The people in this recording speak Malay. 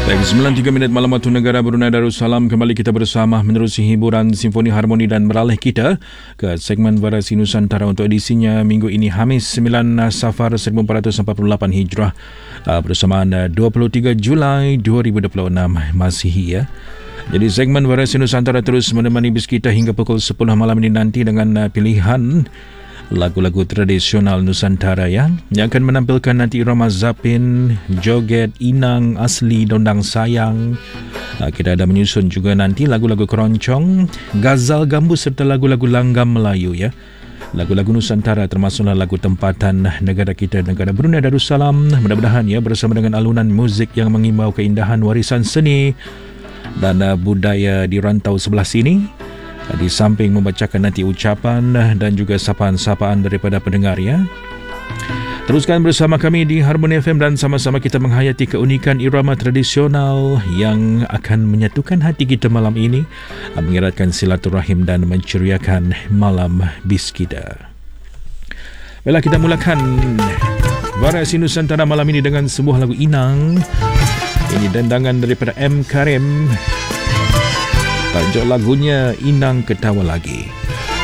Baik, 9.3 minit malam waktu negara Brunei Darussalam. Kembali kita bersama menerusi hiburan Simfoni Harmoni dan beralih kita ke segmen Variasi Nusantara untuk edisinya minggu ini Khamis 9 Safar 1448 Hijrah bersamaan 23 Julai 2026 Masihi ya. Jadi segmen Variasi Nusantara terus menemani bis kita hingga pukul 10 malam ini nanti dengan pilihan lagu-lagu tradisional Nusantara yang akan menampilkan nanti irama zapin, joget, inang, asli, dondang sayang. Kita ada menyusun juga nanti lagu-lagu keroncong, gazal gambus serta lagu-lagu langgam Melayu ya. Lagu-lagu Nusantara termasuklah lagu tempatan negara kita, negara Brunei Darussalam. Mudah-mudahan ya bersama dengan alunan muzik yang mengimbau keindahan warisan seni dan budaya di rantau sebelah sini. Di samping membacakan nanti ucapan dan juga sapaan-sapaan daripada pendengar ya. Teruskan bersama kami di Harmoni FM dan sama-sama kita menghayati keunikan irama tradisional yang akan menyatukan hati kita malam ini, mengeratkan silaturahim dan menceriakan malam bis kita. Baiklah, kita mulakan Variasi Nusantara malam ini dengan sebuah lagu inang. Ini dendangan daripada M. Karim. Tajuk lagunya Inang Ketawa Lagi.